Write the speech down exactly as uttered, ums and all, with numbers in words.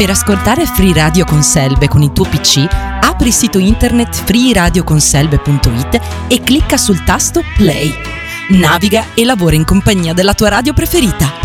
Per ascoltare Free Radio Conselve con il tuo P C, apri il sito internet free radio conselve punto it e clicca sul tasto Play. Naviga e lavora in compagnia della tua radio preferita.